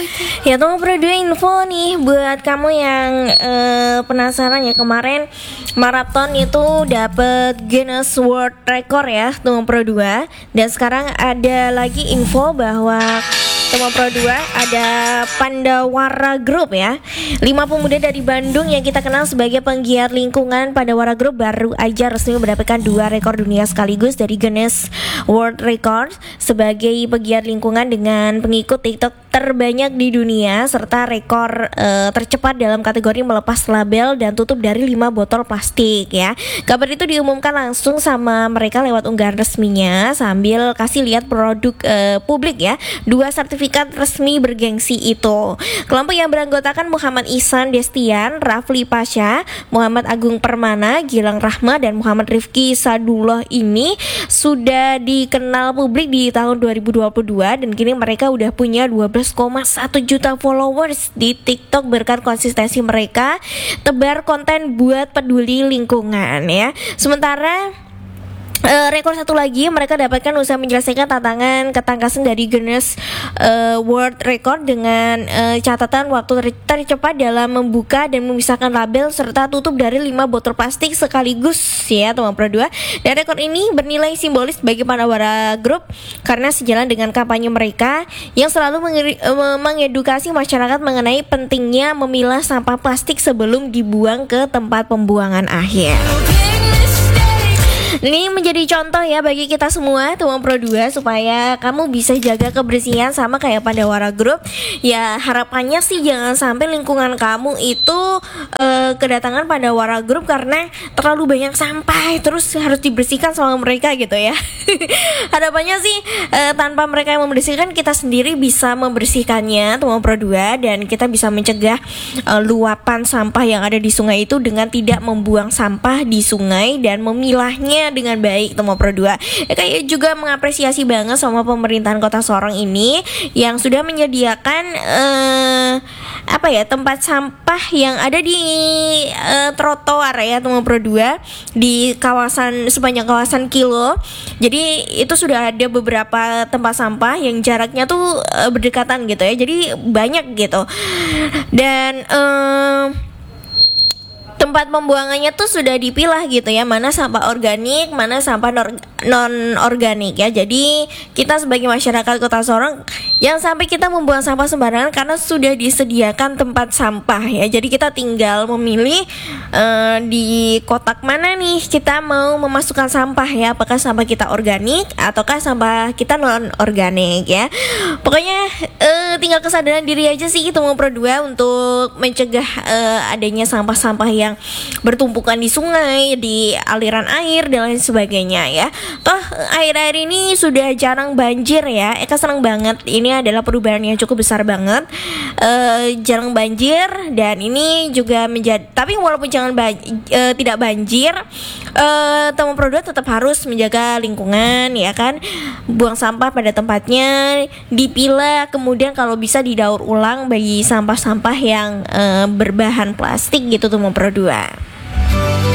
Ya teman Pro 2 info nih buat kamu yang penasaran ya, kemarin maraton itu dapat Guinness World Record ya teman Pro 2. Dan sekarang ada lagi info bahwa teman Pro 2 ada Pandawara Group ya. 5 pemuda dari Bandung yang kita kenal sebagai penggiat lingkungan. Pandawara Group baru aja resmi mendapatkan 2 rekor dunia sekaligus dari Guinness World Record sebagai pegiat lingkungan dengan pengikut TikTok terbanyak di dunia serta rekor tercepat dalam kategori melepas label dan tutup dari 5 botol plastik ya. Kabar itu diumumkan langsung sama mereka lewat unggahan resminya sambil kasih lihat produk publik ya. 2 sertifikat resmi bergengsi itu. Kelompok yang beranggotakan Muhammad Ihsan Destian, Rafli Pasha, Muhammad Agung Permana, Gilang Rahma dan Muhammad Rifki Sadullah ini sudah dikenal publik di tahun 2022 dan kini mereka udah punya 12,1 juta followers di TikTok berkat konsistensi mereka tebar konten buat peduli lingkungan ya. Sementara rekor satu lagi mereka dapatkan usaha menyelesaikan tantangan ketangkasan dari Guinness World Record dengan catatan waktu tercepat dalam membuka dan memisahkan label serta tutup dari 5 botol plastik sekaligus ya teman Pro 2. Dan rekor ini bernilai simbolis bagi Pandawara Group karena sejalan dengan kampanye mereka yang selalu mengedukasi masyarakat mengenai pentingnya memilah sampah plastik sebelum dibuang ke tempat pembuangan akhir. Ini menjadi contoh ya bagi kita semua teman Pro 2 supaya kamu bisa jaga kebersihan sama kayak Pandawara Group. Ya harapannya sih jangan sampai lingkungan kamu itu kedatangan Pandawara Group karena terlalu banyak sampah terus harus dibersihkan sama mereka gitu ya. Harapannya sih tanpa mereka yang membersihkan kita sendiri bisa membersihkannya teman Pro 2 dan kita bisa mencegah luapan sampah yang ada di sungai itu dengan tidak membuang sampah di sungai dan memilahnya dengan baik teman Pro 2. Ya, kayak juga mengapresiasi banget sama pemerintahan Kota Sorong ini yang sudah menyediakan tempat sampah yang ada di trotoar ya teman Pro 2 di kawasan sepanjang kawasan Kilo. Jadi itu sudah ada beberapa tempat sampah yang jaraknya tuh berdekatan gitu ya. Jadi banyak gitu. Dan tempat pembuangannya tuh sudah dipilah gitu ya, mana sampah organik, mana sampah non organik ya. Jadi kita sebagai masyarakat Kota Sorong jangan sampai kita membuang sampah sembarangan karena sudah disediakan tempat sampah ya. Jadi kita tinggal memilih di kotak mana nih kita mau memasukkan sampah ya, apakah sampah kita organik ataukah sampah kita non organik ya. Pokoknya tinggal kesadaran diri aja sih teman Pro 2 untuk mencegah adanya sampah-sampah yang bertumpukan di sungai, di aliran air dan lain sebagainya ya. Toh akhir-akhir ini sudah jarang banjir ya. Eka senang banget, ini adalah perubahan yang cukup besar banget. Jarang banjir dan ini juga menjadi, tapi walaupun tidak banjir, teman Pro 2 tetap harus menjaga lingkungan ya kan. Buang sampah pada tempatnya, dipilah, kemudian kalau bisa didaur ulang bagi sampah-sampah yang berbahan plastik gitu teman Pro 2.